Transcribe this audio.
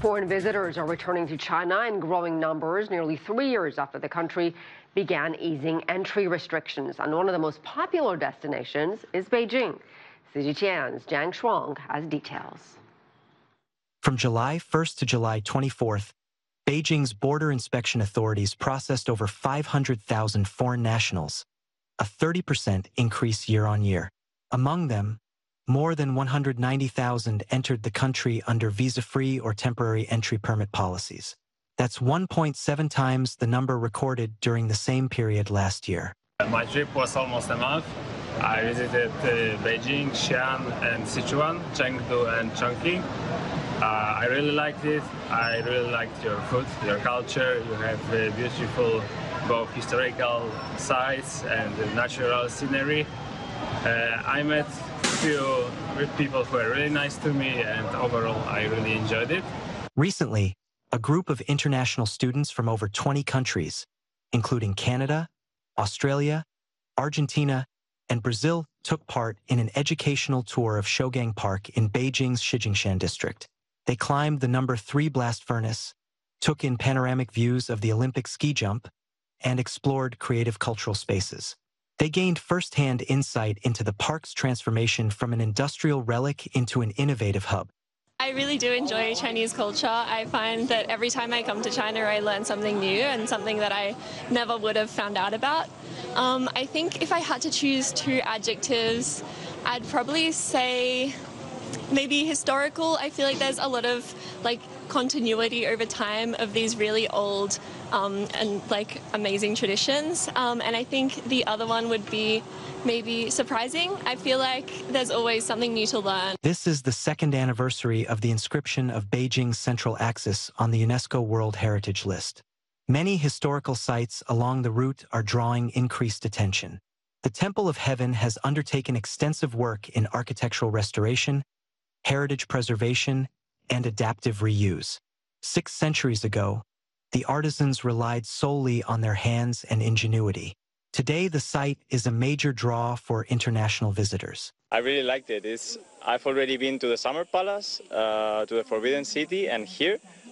Foreign visitors are returning to China in growing numbers nearly 3 years after the country began easing entry restrictions. And one of the most popular destinations is Beijing. CGTN's Jiang Shuang has details. From July 1st to July 24th, Beijing's border inspection authorities processed over 500,000 foreign nationals, a 30% increase year-on-year. Among them, more than 190,000 entered the country under visa-free or temporary entry permit policies. That's 1.7 times the number recorded during the same period last year. My trip was almost a month. I visited Beijing, Xi'an, and Sichuan, Chengdu, and Chongqing. I really liked it. I really liked your food, your culture. You have beautiful both historical sites and natural scenery. I met few people who were really nice to me, and overall I really enjoyed it. Recently, a group of international students from over 20 countries, including Canada, Australia, Argentina, and Brazil, took part in an educational tour of Shougang Park in Beijing's Shijingshan district. They climbed the number 3 blast furnace, took in panoramic views of the Olympic ski jump, and explored creative cultural spaces. They gained first-hand insight into the park's transformation from an industrial relic into an innovative hub. I really do enjoy Chinese culture. I find that every time I come to China, I learn something new and something that I never would have found out about. I think if I had to choose 2 adjectives, I'd probably say maybe historical. I feel like there's a lot of continuity over time of these really old and amazing traditions. And I think the other one would be maybe surprising. I feel like there's always something new to learn. This is the 2nd anniversary of the inscription of Beijing's Central Axis on the UNESCO World Heritage List. Many historical sites along the route are drawing increased attention. The Temple of Heaven has undertaken extensive work in architectural restoration, heritage preservation, and adaptive reuse. 6 centuries ago, the artisans relied solely on their hands and ingenuity. Today, the site is a major draw for international visitors. I really liked it. I've already been to the Summer Palace, to the Forbidden City, and here